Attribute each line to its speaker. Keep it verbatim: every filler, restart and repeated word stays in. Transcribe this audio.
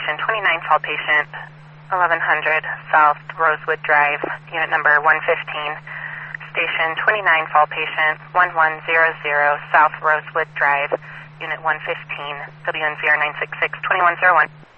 Speaker 1: Station twenty-nine, fall patient, eleven hundred South Rosewood Drive, unit number one fifteen. Station twenty-nine, fall patient, eleven hundred South Rosewood Drive, unit one fifteen, W N zero nine six six, twenty-one oh one.